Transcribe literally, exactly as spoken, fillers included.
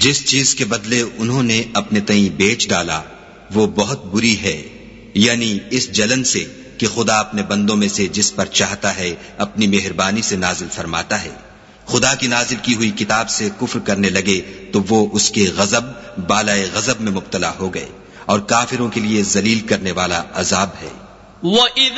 जिस चीज के बदले उन्होंने अपने तई बेच डाला वो बहुत बुरी है, यानी इस जलन से कि खुदा अपने बंदों में से जिस पर चाहता है अपनी मेहरबानी से नाजिल फरमाता है। खुदा की नाजिल की हुई किताब से कुफ्र करने लगे तो वो उसके गजब बालाए गजब में मुब्तला हो गए और काफिरों के लिए जलील करने वाला अजाब है।